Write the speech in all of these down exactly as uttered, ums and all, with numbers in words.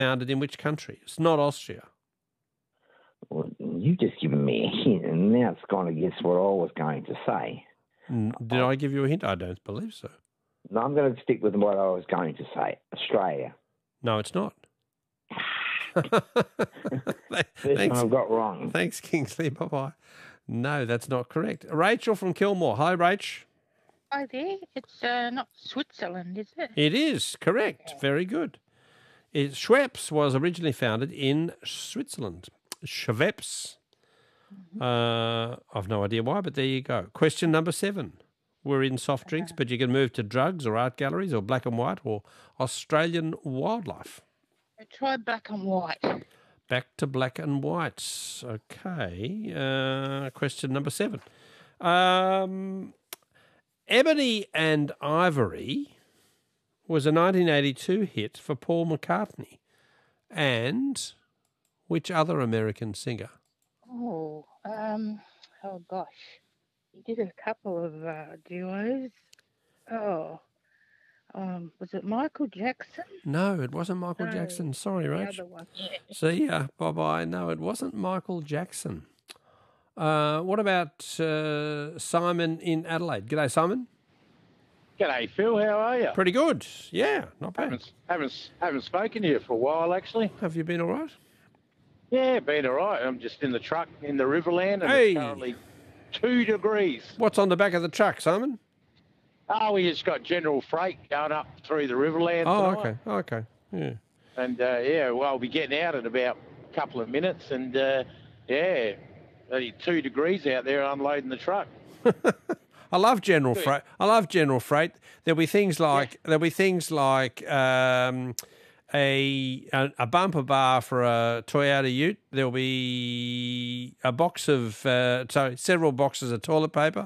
founded in which country? It's not Austria. Well, you've just given me a hint, and now it's gone against what I was going to say. Did I give you a hint? I don't believe so. No, I'm going to stick with what I was going to say. Australia. No, it's not. This one I've got wrong. Thanks, Kingsley. Bye-bye. No, that's not correct. Rachel from Kilmore. Hi, Rach. Hi there. It's uh, not Switzerland, is it? It is, correct. Very good. It, Schweppes was originally founded in Switzerland. Schweppes. Mm-hmm. Uh, I've no idea why, but there you go. Question number seven. We're in soft drinks, but you can move to drugs or art galleries or black and white or Australian wildlife. Try black and white. Back to black and whites. Okay. Uh, question number seven. Um, Ebony and Ivory was a nineteen eighty-two hit for Paul McCartney. And which other American singer? Oh, um, oh gosh. He did a couple of uh, duos. Oh, um, was it Michael Jackson? No, it wasn't Michael No, Jackson. Sorry, the Rach. other one. See ya. Bye-bye. No, it wasn't Michael Jackson. Uh, what about uh, Simon in Adelaide? G'day, Simon. G'day, Phil. How are you? Pretty good. Yeah, not bad. Haven't, haven't, haven't spoken to you for a while, actually. Have you been all right? Yeah, been all right. I'm just in the truck in the Riverland, and Hey. it's currently two degrees. What's on the back of the truck, Simon? Oh, we just got general freight going up through the Riverland Oh, tonight. okay. Okay. Yeah. And, uh, yeah, well, I'll be getting out in about a couple of minutes, and, uh, yeah, only two degrees out there unloading the truck. I love general freight. I love general freight. There'll be things like there'll be things like um, a, a a bumper bar for a Toyota Ute. There'll be a box of uh, sorry, several boxes of toilet paper.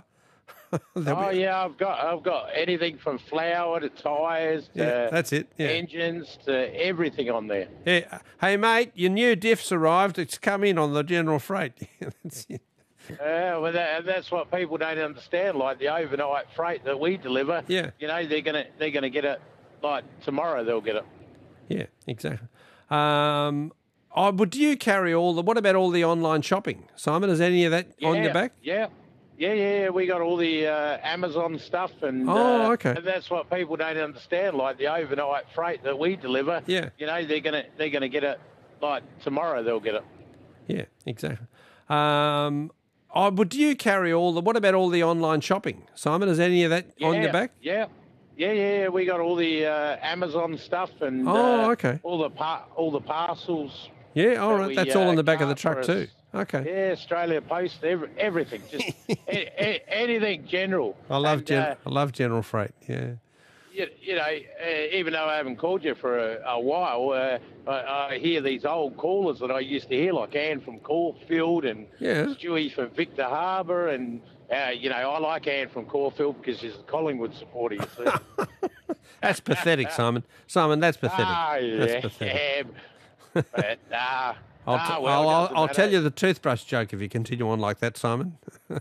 Oh be, yeah, I've got I've got anything from flour to tyres to yeah, that's it. Yeah. engines to everything on there. Yeah. Hey mate, your new diff's arrived. It's come in on the general freight. That's it. Uh, well, that, that's what people don't understand. Like the overnight freight that we deliver. Yeah. You know, they're gonna they're gonna get it like tomorrow. They'll get it. Yeah, exactly. Um, oh, but do you carry all the? What about all the online shopping, Simon? Is any of that Yeah, on your back? Yeah. Yeah, yeah, yeah. We got all the uh, Amazon stuff, and Oh, uh, okay. and that's what people don't understand. Like the overnight freight that we deliver. Yeah. You know, they're gonna they're gonna get it like tomorrow. They'll get it. Yeah, exactly. Um, oh, but do you carry all the? What about all the online shopping, Simon? Is any of that Yeah, on your back? Yeah, yeah, yeah. yeah. We got all the uh, Amazon stuff, and Oh, uh, okay. all the par- all the parcels. Yeah, all that right. we, That's all uh, on the back of the cart truck for too. us. Okay. Yeah, Australia Post, every, everything, just a, a, anything general. I love and, gen- uh, I love general freight. Yeah. you, you know, uh, even though I haven't called you for a, a while, uh, I, I hear these old callers that I used to hear, like Anne from Caulfield and Yeah. Stewie from Victor Harbour, and uh, you know, I like Anne from Caulfield because she's a Collingwood supporter. You see. That's pathetic, Simon. Simon, that's pathetic. Ah, yeah, That's pathetic. yeah. But, nah, I'll, nah, t- well, I'll, it I'll, doesn't I'll tell matter. you the toothbrush joke if you continue on like that, Simon.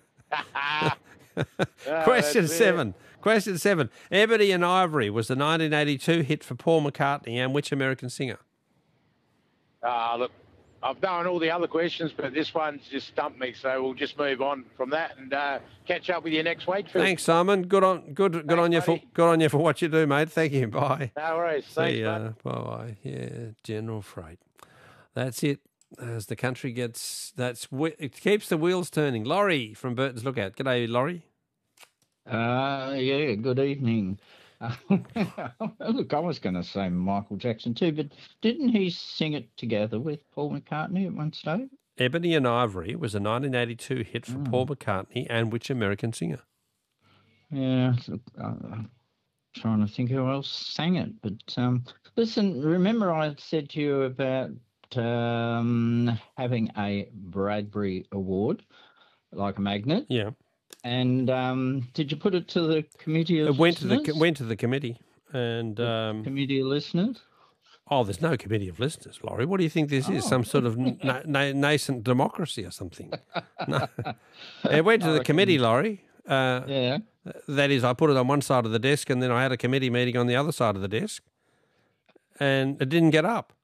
Ah, Question that's it. seven. Question seven. Ebony and Ivory was the nineteen eighty-two hit for Paul McCartney and which American singer? Ah, look, I've done all the other questions, but this one's just stumped me, so we'll just move on from that and uh, catch up with you next week, Phil. Thanks, Simon. Good on, good, good Thanks, on you for, buddy. good on you for what you do, mate. Thank you. Bye. No worries. See Thanks, ya. mate. Bye. Yeah, general freight. That's it. As the country gets, that's whe- it keeps the wheels turning. Laurie from Burton's Lookout. G'day, Laurie. Uh, yeah, good evening. Uh, look, I was going to say Michael Jackson too, but didn't he sing it together with Paul McCartney at one stage? Ebony and Ivory was a nineteen eighty-two hit for Mm. Paul McCartney and which American singer? Yeah, so, uh, I'm trying to think who else sang it. But um, listen, remember I said to you about um, having a Bradbury Award, like a magnet, Yeah, and um, did you put it to the committee of it went to listeners? the went to the committee, and um, committee of listeners? oh, there's no committee of listeners, Laurie. What do you think this is? Oh. Some sort of na- na- nascent democracy or something? No, it went to I the reckon- committee, Laurie. Uh, Yeah. That is, I put it on one side of the desk, and then I had a committee meeting on the other side of the desk, and it didn't get up.